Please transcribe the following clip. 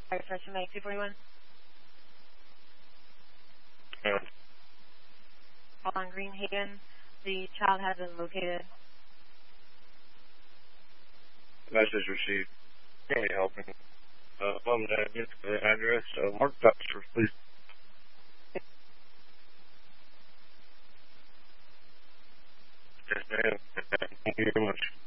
Fire Station May 241. On Greenhaven, the child has been located. Message received. Can you help me? Mom and Dad, get the address. Mark Duxford, please. Yes, ma'am. Thank you very much.